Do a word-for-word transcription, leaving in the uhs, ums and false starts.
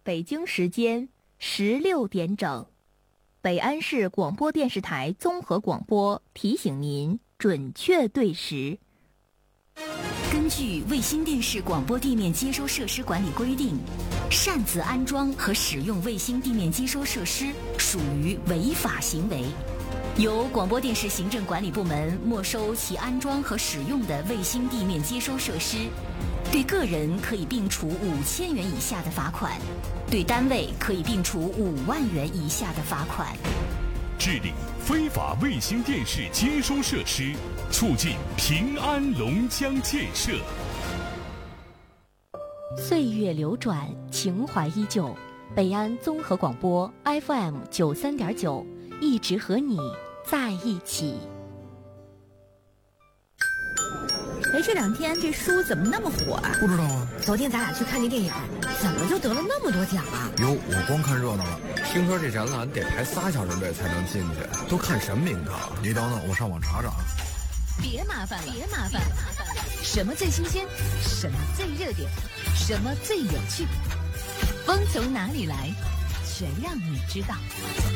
北京时间十六点整，北安市广播电视台综合广播提醒您准确对时。 根据卫星电视广播地面接收设施管理规定，擅自安装和使用卫星地面接收设施属于违法行为，由广播电视行政管理部门没收其安装和使用的卫星地面接收设施，对个人可以并处五千元以下的罚款，对单位可以并处五万元以下的罚款。 治理非法卫星电视接收设施，促进平安龙江建设。 岁月流转，情怀依旧。北安综合广播 F M 九三点九，一直和你在一起。 哎，这两天这书怎么那么火啊？ 不知道啊。 昨天咱俩去看那电影，怎么就得了那么多奖啊？ 哟，我光看热闹了。听说这展览得排仨小时队才能进去，都看什么名堂？你等等，我上网查查。 别麻烦了，别麻烦了。什么最新鲜？什么最热点？什么最有趣？风从哪里来？全让你知道。